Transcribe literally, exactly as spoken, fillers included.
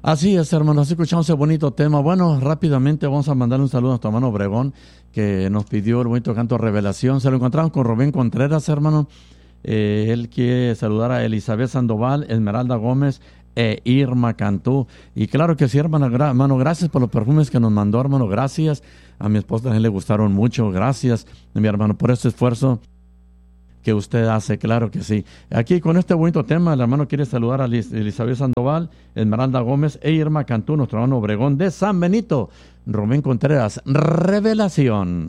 Así es, hermano, así escuchamos ese bonito tema. Bueno, rápidamente vamos a mandarle un saludo a nuestro hermano Obregón, que nos pidió el bonito canto Revelación. Se lo encontramos con Rubén Contreras, hermano. Eh, él quiere saludar a Elizabeth Sandoval, Esmeralda Gómez e Irma Cantú. Y claro que sí, hermano, gra- hermano, gracias por los perfumes que nos mandó, hermano, gracias. A mi esposa también le gustaron mucho, gracias, mi hermano, por este esfuerzo que usted hace, claro que sí. Aquí con este bonito tema, el hermano quiere saludar a Liz- Elizabeth Sandoval, Esmeralda Gómez e Irma Cantú, nuestro hermano Obregón de San Benito, Rubén Contreras, Revelación.